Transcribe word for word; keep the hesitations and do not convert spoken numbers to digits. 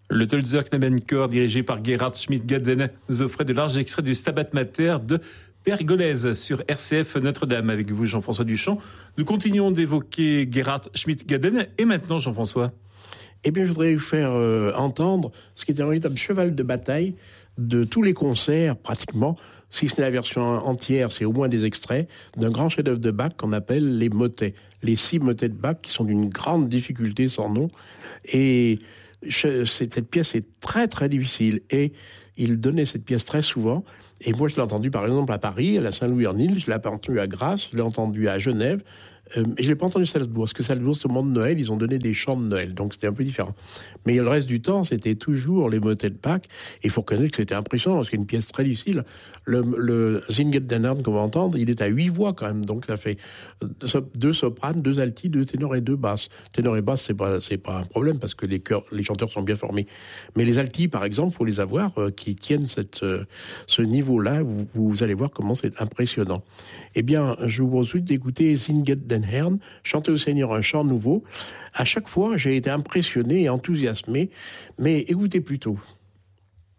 Le Tölzer Knabenchor, dirigé par Gerhard Schmidt-Gaden, nous offrait de larges extraits du Stabat Mater de Pergolèse sur R C F Notre-Dame. Avec vous, Jean-François Duchamp. Nous continuons d'évoquer Gerhard Schmidt-Gaden. Et maintenant, Jean-François? Eh bien, je voudrais vous faire euh, entendre ce qui est un véritable cheval de bataille de tous les concerts, pratiquement, si ce n'est la version entière, c'est au moins des extraits, d'un grand chef-d'œuvre de Bach qu'on appelle les motets. Les six motets de Bach qui sont d'une grande difficulté sans nom. Et cette pièce est très, très difficile. Et il donnait cette pièce très souvent. Et moi, je l'ai entendu, par exemple, à Paris, à la Saint-Louis-en-Île. Je l'ai entendu à Grasse, je l'ai entendu à Genève. Euh, et je l'ai pas entendu à Salzbourg, parce que Salzbourg, c'est au moment de Noël, ils ont donné des chants de Noël, donc c'était un peu différent. Mais le reste du temps, c'était toujours les motets de Bach. Et il faut reconnaître que c'était impressionnant, parce qu'il y a une pièce très difficile. Le, le Singet den Herrn qu'on va entendre, il est à huit voix quand même, donc ça fait deux sopranes, deux altis, deux ténors et deux basses. Ténors et basses, c'est pas, c'est pas un problème, parce que les chœurs, les chanteurs sont bien formés. Mais les altis, par exemple, faut les avoir, euh, qui tiennent cette, euh, ce niveau-là, vous, vous allez voir comment c'est impressionnant. Eh bien, je vous propose d'écouter Singet den Herrn, chanter au Seigneur un chant nouveau. À chaque fois, j'ai été impressionné et enthousiasmé, mais écoutez plutôt.